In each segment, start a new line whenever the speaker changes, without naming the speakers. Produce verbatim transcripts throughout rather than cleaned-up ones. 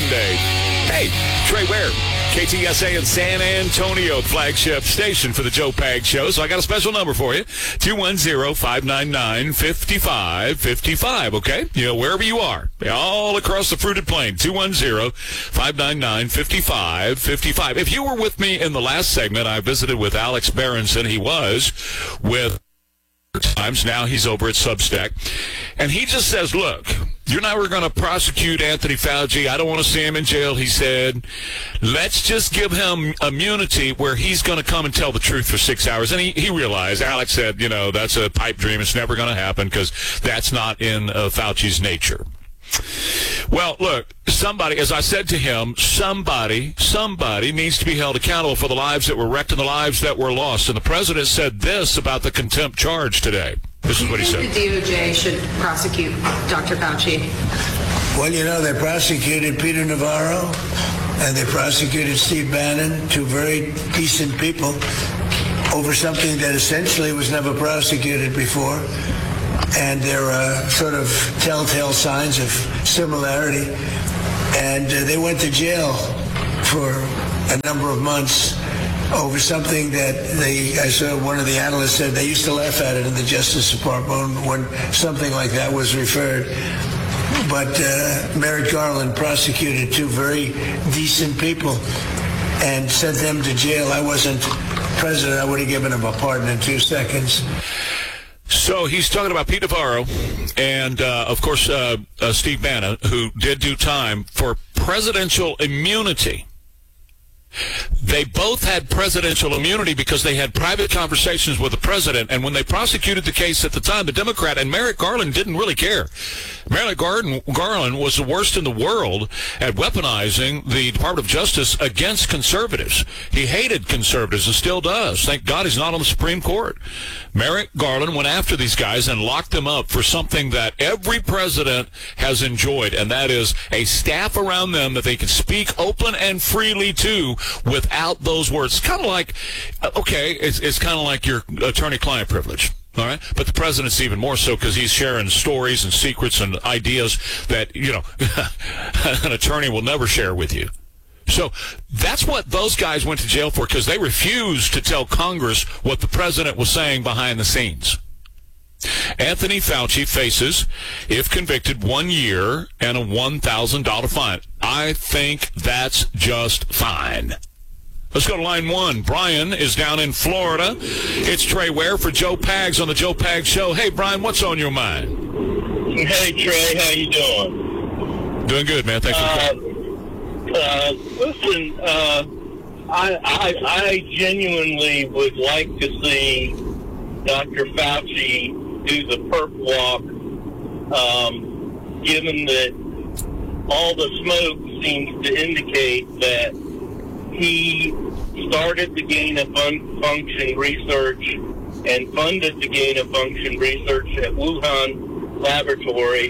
Monday. Hey, Trey Ware, K T S A in San Antonio, flagship station for the Joe Pag Show. So I got a special number for you, two one zero, five nine nine, five five five five, okay? You know, wherever you are, all across the fruited plain, two one zero, five nine nine, five five five five. If you were with me in the last segment, I visited with Alex Berenson. He was with Times. Now he's over at Substack. And he just says, look, you're never going to prosecute Anthony Fauci. I don't want to see him in jail, he said. Let's just give him immunity where he's going to come and tell the truth for six hours. And he, he realized, Alex said, you know, that's a pipe dream. It's never going to happen because that's not in uh, Fauci's nature. Well, look, somebody, as I said to him, somebody, somebody needs to be held accountable for the lives that were wrecked and the lives that were lost. And the president said this about the contempt charge today. This is what he said.
Do you think the D O J should prosecute Doctor Fauci?
Well, you know, they prosecuted Peter Navarro and they prosecuted Steve Bannon, two very decent people, over something that essentially was never prosecuted before. And there are sort of telltale signs of similarity. And uh, they went to jail for a number of months over something that they, I saw one of the analysts said they used to laugh at it in the Justice Department when something like that was referred. But uh, Merrick Garland prosecuted two very decent people and sent them to jail. I wasn't president. I would have given them a pardon in two seconds.
So he's talking about Pete Navarro and, uh, of course, uh, uh, Steve Bannon, who did do time for presidential immunity. They both had presidential immunity because they had private conversations with the president, and when they prosecuted the case at the time, the Democrat and Merrick Garland didn't really care. Merrick Garland, Garland was the worst in the world at weaponizing the Department of Justice against conservatives. He hated conservatives and still does. Thank God he's not on the Supreme Court. Merrick Garland went after these guys and locked them up for something that every president has enjoyed, and that is a staff around them that they can speak open and freely to without those words. It's kind of like, okay, it's, it's kind of like your attorney-client privilege. All right, but the president's even more so because he's sharing stories and secrets and ideas that, you know, an attorney will never share with you. So that's what those guys went to jail for, because they refused to tell Congress what the president was saying behind the scenes. Anthony Fauci faces, if convicted, one year and a one thousand dollars fine. I think that's just fine. Let's go to line one. Brian is down in Florida. It's Trey Ware for Joe Pags on the Joe Pags Show. Hey, Brian, what's on your mind?
Hey, Trey, how you doing?
Doing good, man. Thank you.
Uh, uh, listen, uh, I, I, I genuinely would like to see Doctor Fauci do the perp walk, um, given that all the smoke seems to indicate that he started the gain-of-function research and funded the gain-of-function research at Wuhan Laboratory.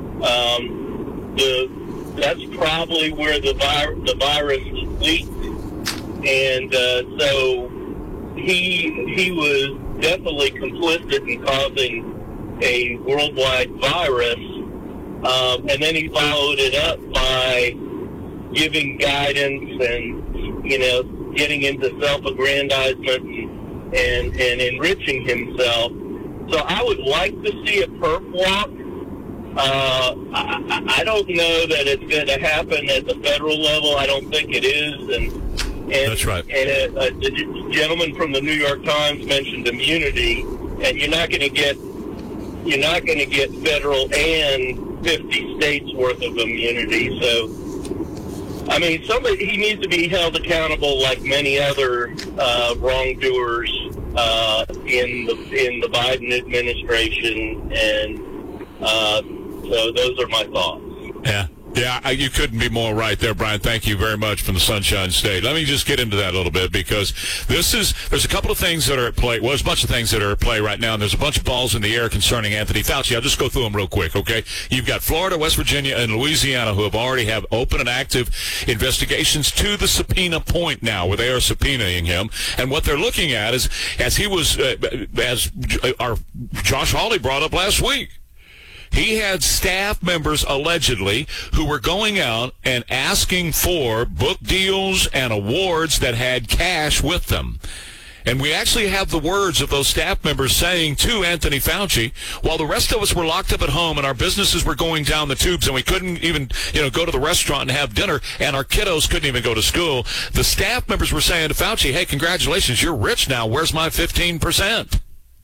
Um, the, that's probably where the, vi- the virus leaked, and uh, so he he was definitely complicit in causing a worldwide virus, um, and then he followed it up by giving guidance and, you know, getting into self-aggrandizement and, and, and enriching himself. So I would like to see a perp walk. Uh, I, I don't know that it's going to happen at the federal level. I don't think it is. And, and
That's right.
And uh, the gentleman from the New York Times mentioned immunity, and you're not going to get you're not going to get federal and fifty states worth of immunity. So, I mean, somebody he needs to be held accountable like many other uh, wrongdoers uh, in the in the Biden administration, and uh, so those are my thoughts.
Yeah. Yeah, I, you couldn't be more right there, Brian. Thank you very much from the Sunshine State. Let me just get into that a little bit, because this is, there's a couple of things that are at play. Well, there's a bunch of things that are at play right now, and there's a bunch of balls in the air concerning Anthony Fauci. I'll just go through them real quick, okay? You've got Florida, West Virginia, and Louisiana who have already have open and active investigations to the subpoena point now, where they are subpoenaing him. And what they're looking at is, as he was, uh, as our Josh Hawley brought up last week, He had staff members, allegedly, who were going out and asking for book deals and awards that had cash with them. And we actually have the words of those staff members saying to Anthony Fauci, while the rest of us were locked up at home and our businesses were going down the tubes and we couldn't even, you know, go to the restaurant and have dinner and our kiddos couldn't even go to school, the staff members were saying to Fauci, hey, congratulations, you're rich now. Where's my fifteen percent?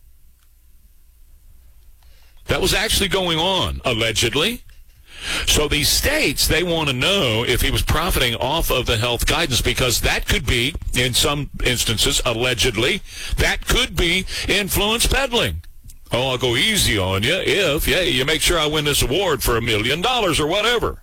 That was actually going on, allegedly. So these states, they want to know if he was profiting off of the health guidance, because that could be, in some instances, allegedly, that could be influence peddling. Oh, I'll go easy on you if, yeah, you make sure I win this award for a million dollars or whatever.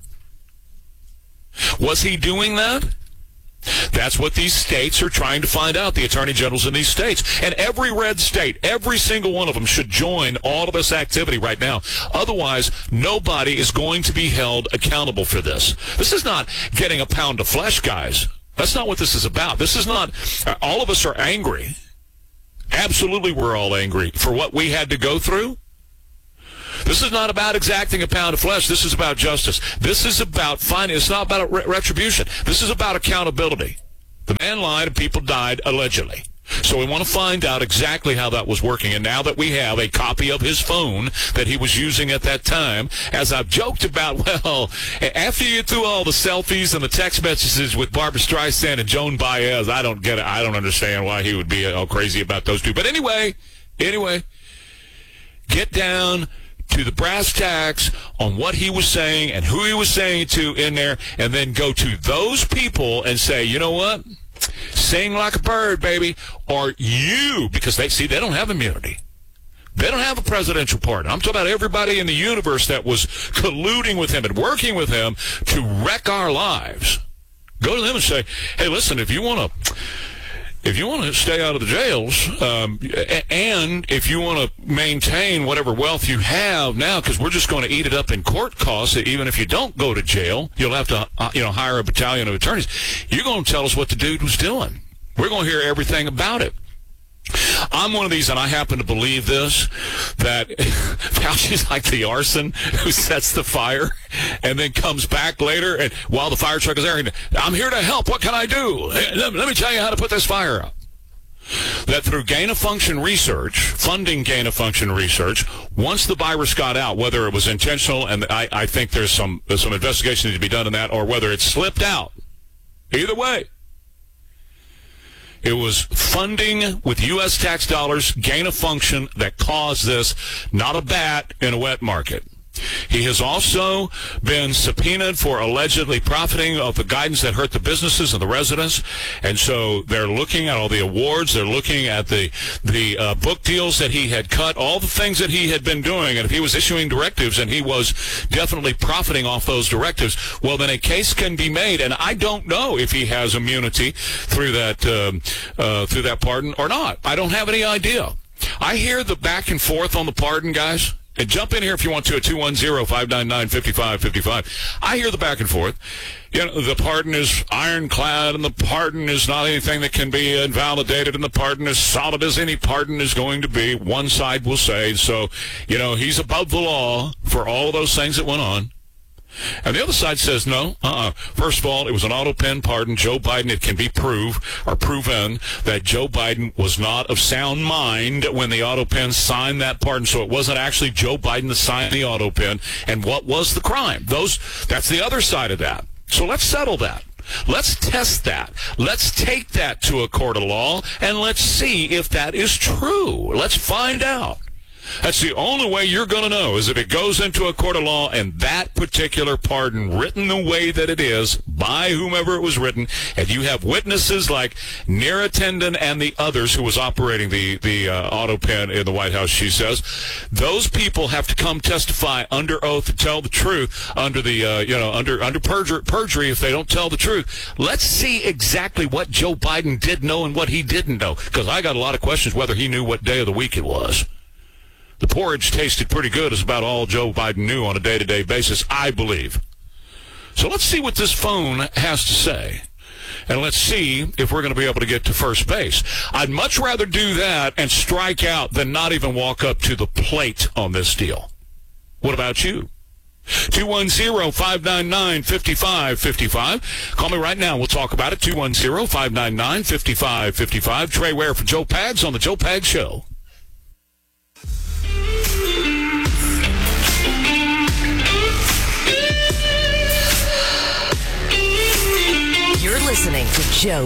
Was he doing that? That's what these states are trying to find out, the attorney generals in these states. And every red state, every single one of them should join all of this activity right now. Otherwise, nobody is going to be held accountable for this. This is not getting a pound of flesh, guys. That's not what this is about. This is not, uh, all of us are angry. Absolutely, we're all angry for what we had to go through. This is not about exacting a pound of flesh. This is about justice. This is about finding. It's not about re- retribution. This is about accountability. The man lied and people died, allegedly. So we want to find out exactly how that was working. And now that we have a copy of his phone that he was using at that time, as I've joked about, well, after you get through all the selfies and the text messages with Barbra Streisand and Joan Baez, I don't get it. I don't understand why he would be all crazy about those two. But anyway, anyway, get down to the brass tacks on what he was saying and who he was saying it to in there, and then go to those people and say, you know what? Sing like a bird, baby. Or you, because they see they don't have immunity. They don't have a presidential pardon. I'm talking about everybody in the universe that was colluding with him and working with him to wreck our lives. Go to them and say, hey, listen, if you want to If you want to stay out of the jails, um, and if you want to maintain whatever wealth you have now, because we're just going to eat it up in court costs, even if you don't go to jail, you'll have to, uh, you know, hire a battalion of attorneys. You're going to tell us what the dude was doing. We're going to hear everything about it. I'm one of these, and I happen to believe this, that Fauci's like the arson who sets the fire and then comes back later, and while the fire truck is there, I'm here to help. What can I do? Let me tell you how to put this fire out. That through gain-of-function research, funding gain-of-function research, once the virus got out, whether it was intentional, and I, I think there's some, there's some investigation to be done in that, or whether it slipped out, either way, it was funding with U S tax dollars, gain of function, that caused this, not a bat in a wet market. He has also been subpoenaed for allegedly profiting of the guidance that hurt the businesses and the residents. And so they're looking at all the awards. They're looking at the the uh, book deals that he had cut, all the things that he had been doing. And if he was issuing directives and he was definitely profiting off those directives, well, then a case can be made. And I don't know if he has immunity through that um, uh, through that pardon or not. I don't have any idea. I hear the back and forth on the pardon, guys. And jump in here if you want to at two one zero, five nine nine, five five five five. I hear the back and forth. You know, the pardon is ironclad, and the pardon is not anything that can be invalidated, and the pardon is solid as any pardon is going to be. One side will say. So, you know, he's above the law for all of those things that went on. And the other side says, no, uh-uh. First of all, it was an auto pen pardon. Joe Biden, it can be proved or proven that Joe Biden was not of sound mind when the auto pen signed that pardon. So it wasn't actually Joe Biden that signed the auto pen. And what was the crime? Those, that's the other side of that. So let's settle that. Let's test that. Let's take that to a court of law, and let's see if that is true. Let's find out. That's the only way you're going to know, is if it goes into a court of law and that particular pardon written the way that it is by whomever it was written, and you have witnesses like Neera Tanden and the others who was operating the, the uh, auto pen in the White House, she says, those people have to come testify under oath to tell the truth under the, uh, you know, under, under perjury, perjury if they don't tell the truth. Let's see exactly what Joe Biden did know and what he didn't know, because I got a lot of questions whether he knew what day of the week it was. The porridge tasted pretty good is about all Joe Biden knew on a day-to-day basis, I believe. So let's see what this phone has to say. And let's see if we're going to be able to get to first base. I'd much rather do that and strike out than not even walk up to the plate on this deal. What about you? two one zero, five nine nine, five five five five. Call me right now. We'll talk about it. two one zero, five nine nine, five five five five. Trey Ware for Joe Pags on the Joe Pags Show.
You're listening to Joe